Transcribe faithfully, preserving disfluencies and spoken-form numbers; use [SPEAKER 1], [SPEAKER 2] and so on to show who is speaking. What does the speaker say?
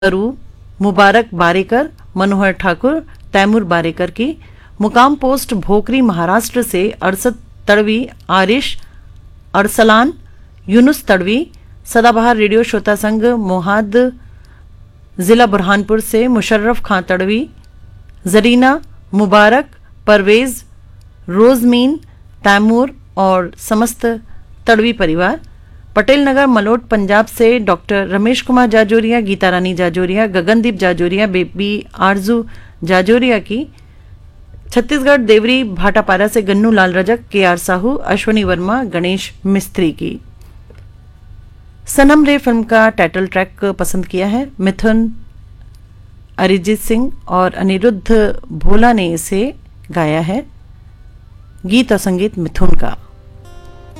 [SPEAKER 1] करू, मुबारक बारेकर, मनोहर ठाकुर, तैमूर बारेकर की। मुकाम पोस्ट भोकरी महाराष्ट्र से अरसद तड़वी, आरिश अरसलान, यूनुस तड़वी। सदाबहार रेडियो श्रोता संघ मोहाद जिला बुरहानपुर से मुशर्रफ खां तड़वी, जरीना, मुबारक, परवेज, रोजमीन, तैमूर और समस्त तड़वी परिवार। पटेल नगर मलोट पंजाब से डॉक्टर रमेश कुमार जाजोरिया, गीता रानी जाजोरिया, गगनदीप जाजोरिया, बेबी आरजू जाजोरिया की। छत्तीसगढ़ देवरी भाटापारा से गन्नू लाल रजक, के आर साहू, अश्वनी वर्मा, गणेश मिस्त्री की। सनम रे फिल्म का टाइटल ट्रैक पसंद किया है मिथुन, अरिजीत सिंह और अनिरुद्ध भोला ने इसे गाया है। गीत और संगीत मिथुन का।